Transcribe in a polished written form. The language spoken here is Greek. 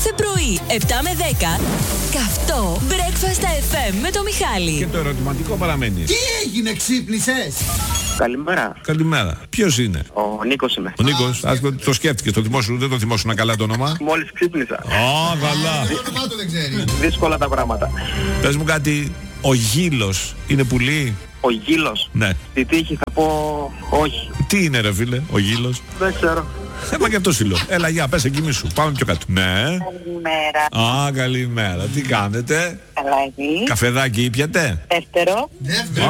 Κάθε πρωί, 7 με 10, καυτό Breakfast FM με το Μιχάλη. Και το ερωτηματικό παραμένει. Τι έγινε, ξύπνησες? Καλημέρα. Καλημέρα. Ποιος είναι? Ο Νίκος είμαι. Ο Νίκος, το σκέφτηκες, το θυμόσου, δεν το θυμόσουν καλά το όνομα. Μόλις ξύπνησα. Καλά. Το όνομά του δεν ξέρει. Δύσκολα τα πράγματα. Πες μου κάτι, ο Γήλος είναι πουλί? Ο Γήλος. Ναι. Στη τύχη θα πω όχι. Τι είναι ρε φίλε, ο Γήλος? Δεν ξέρω. Μα και αυτό σύλλο. Έλα, για πες εκκοιμήσου. Πάμε πιο κάτω. Ναι. Καλημέρα. Καλημέρα. Τι κάνετε? Καλά, εσύ. Καφεδάκι ήπιατε? Δεύτερο. Δεύτερο.